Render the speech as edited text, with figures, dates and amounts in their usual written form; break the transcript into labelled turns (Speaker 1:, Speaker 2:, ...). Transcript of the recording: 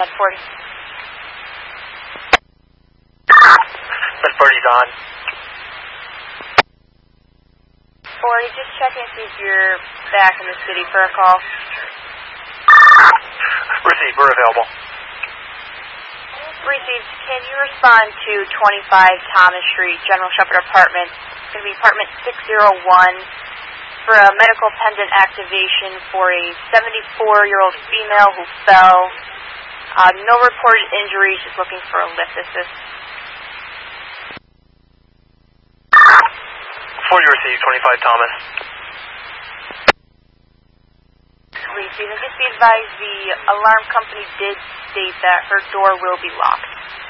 Speaker 1: 1040.
Speaker 2: 1040's on.
Speaker 1: 40, just checking to see if you're back in the city for a call.
Speaker 2: Received, we're available.
Speaker 1: Received, can you respond to 25 Thomas Street, General Shepherd Apartments? It's going to be apartment 601 for a medical pendant activation for a 74-year-old female who fell. No reported injuries, just looking for a lift assist.
Speaker 2: Fully received, 25 Thomas.
Speaker 1: Received, and just be advised the alarm company did state that her door will be locked.